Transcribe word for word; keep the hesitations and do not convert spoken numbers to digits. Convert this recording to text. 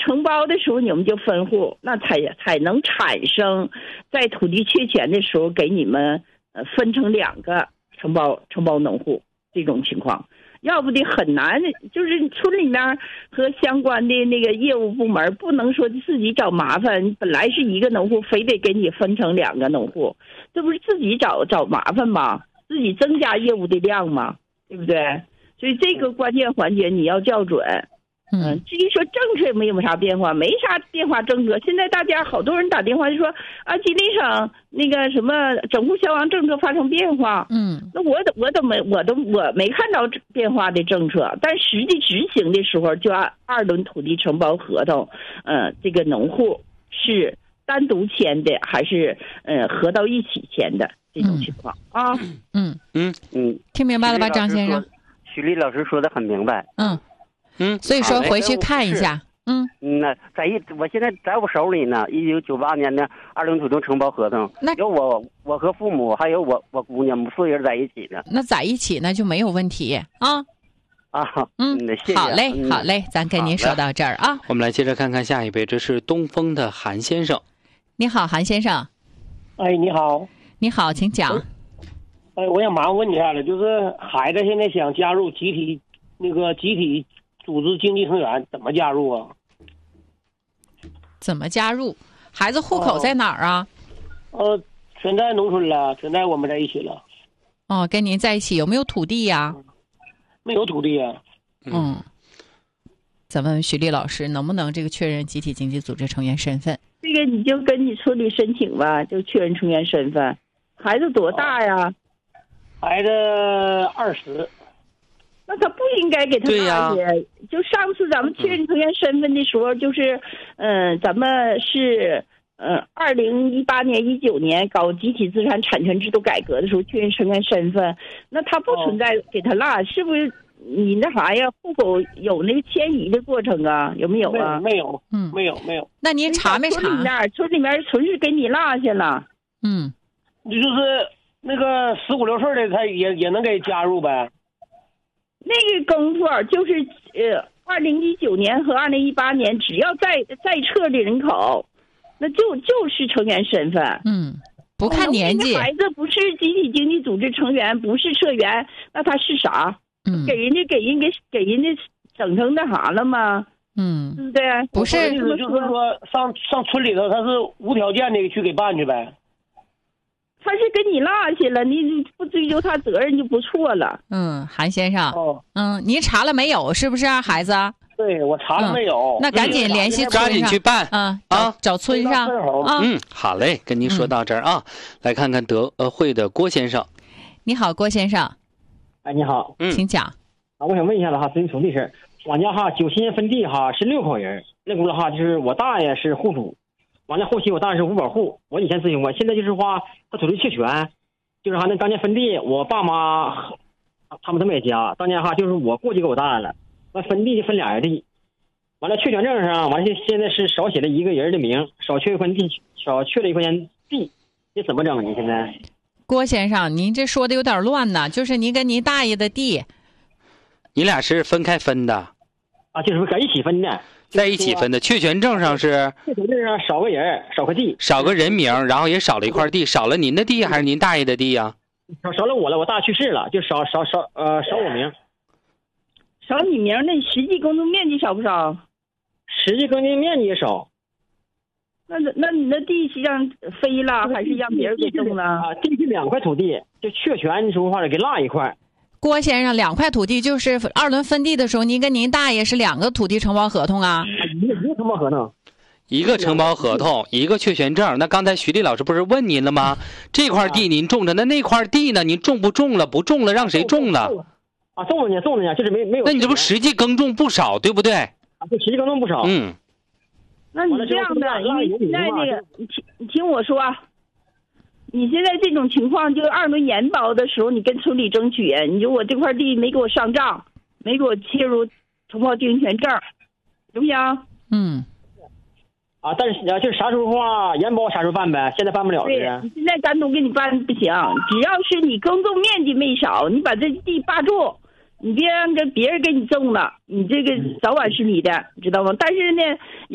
承包的时候你们就分户，那才才能产生在土地确权的时候给你们呃分成两个承包承包农户这种情况。要不的很难，就是村里面和相关的那个业务部门不能说自己找麻烦，本来是一个农户，非得给你分成两个农户，这不是自己找找麻烦吗？自己增加业务的量吗？对不对？所以这个关键环节你要校准。嗯，至于说政策没有啥变化，没啥变化政策。现在大家好多人打电话就说啊，吉林省那个什么整户消亡政策发生变化。 嗯， 那我我都没我都我没看到变化的政策，但实际执行的时候就按二轮土地承包合同，呃，这个农户是单独签的还是呃合到一起签的这种情况、嗯、啊？ 嗯嗯嗯， 听明白了吧，张先生？ 徐丽老师说的很明白。 嗯。 嗯， 所以说回去看一下。嗯， 那在一我现在在我手里呢，一九九八年的二轮土地承包合同， 那有我我和父母还有我我姑娘，我们四个人在一起呢。 那在一起呢就没有问题啊。 啊， 嗯， 谢谢好嘞， 嗯、 好嘞，咱跟您说到这儿啊。 我们来接着看看下一位，这是东风的韩先生。 你好，韩先生。 哎，你好。 你好，请讲。 哎，我想马上问一下了，就是孩子现在想加入集体那个集体组织经济成员，怎么加入啊？ 怎么加入？孩子户口在哪儿啊？ 呃，全在农村了，全在我们在一起了。 哦，跟您在一起有没有土地呀、啊？ 没有土地啊。 嗯。咱问徐丽老师，能不能这个确认集体经济组织成员身份？ 这个你就跟你村里申请吧，就确认成员身份。孩子多大呀？ 孩子二十。 那他不应该给他纳去、啊、就上次咱们确认成员身份的时候，就是嗯、呃，咱们是嗯二零一八年一九年搞集体资产产权制度改革的时候确认成员身份，那他不存在给他纳、哦、是不是你那啥呀？户口有那个迁移的过程啊？有没有啊？ 没有，嗯，没有没有。 那您查没查？ 村里面村里面纯是给你落下了。 嗯， 就是那个十五六岁的他也也能给加入呗。 那个功夫就是呃，二零一九年和二零一八年，只要在在册的人口，那就就是成员身份。 嗯，不看年纪。 孩子不是集体经济组织成员，不是社员，那他是啥？ 嗯， 给人家给人家给人家整成那啥了吗？ 嗯， 对不对？ 不是， 意思就是说上上村里头，他是无条件的去给办去呗。 他是跟你落下了，你不追究他责任就不错了。 嗯，韩先生。 哦。 嗯，您查了没有？是不是、啊、孩子？ 对，我查了没有。 嗯、那赶紧联系村上， 抓紧去办。 嗯啊， 找村上。啊， 嗯，好嘞，跟您说到这儿啊，嗯、来看看德呃会的郭先生。 你好，郭先生。 哎，你好。 嗯， 请讲。 啊，我想问一下子哈，咨询土地事儿。俺家哈九七年分地哈是六口人，那轱辘哈就是我大爷是户主。完了，后期我当然是五保户，我以前咨询过，现在就是话他土地确权，就是哈那当年分地，我爸妈他们都没家，当年哈就是我过继给我大爷了，完分地就分俩人地，完了确权证上完了现在是少写了一个人的名，少缺一块地，少缺了一块钱地，这怎么整？你现在？ 郭先生，您这说的有点乱呢，就是您跟您大爷的地， 你俩是分开分的啊？就是在一起分的。 在一起分的，确权证上是确权证上少个人，少个地， 少个人名，然后也少了一块地，少了您的地还是您大爷的地呀、 啊？少少了我了，我大爷去世了，就少少少呃少我名， 少你名，那你实际耕种面积少不少？ 实际耕地面积也少。 那那你那地是让飞了还是让别人给种了？ 啊，地是两块土地，就确权说话了给落一块。 郭先生，两块土地就是二轮分地的时候，您跟您大爷是两个土地承包合同啊？ 一个一个承包合同， 一个承包合同，一个确权证。那刚才徐丽老师不是问您了吗？这块地您种着，那那块地呢？您种不种了？不种了，让谁种了？ 啊，种了呢，种了呢，就是没没有。 那你这不实际耕种不少，对不对？ 啊，对，实际耕种不少。 嗯。 那你这样的，因为现在那个，你听你听我说。你现在这种情况，就二轮研包的时候，你跟村里争取，你说我这块地没给我上账，没给我切入承包经营权证，行不行？ 嗯。 啊，但是就是啥时候话研包啥时候办呗，现在办不了对，你现在单独给你办不行，只要是你耕种面积没少，你把这地霸住，你别让这别人给你种了，你这个早晚是你的，知道吗？但是呢。